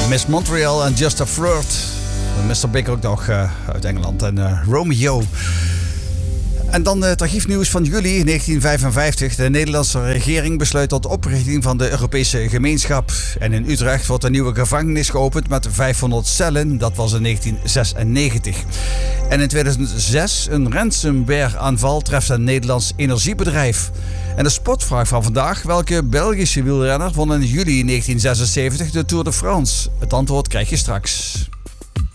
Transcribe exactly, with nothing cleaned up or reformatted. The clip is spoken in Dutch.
Miss Montreal en Just a Flirt. mister Big ook nog uh, uit Engeland. En uh, Romeo. En dan het archiefnieuws van juli negentien vijfenvijftig. De Nederlandse regering besluit tot oprichting van de Europese gemeenschap. En in Utrecht wordt een nieuwe gevangenis geopend met vijfhonderd cellen. Dat was in negentien zesennegentig. En in tweeduizend zes een ransomware-aanval treft een Nederlands energiebedrijf. En de sportvraag van vandaag. Welke Belgische wielrenner won in juli negentien zesenzeventig de Tour de France? Het antwoord krijg je straks.